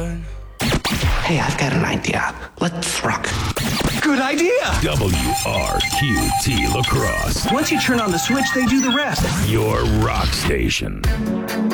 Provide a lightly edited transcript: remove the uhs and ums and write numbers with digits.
Hey, I've got an idea. Let's rock. Good idea! WRQT Lacrosse, Once you turn on the switch, they do the rest. your rock station.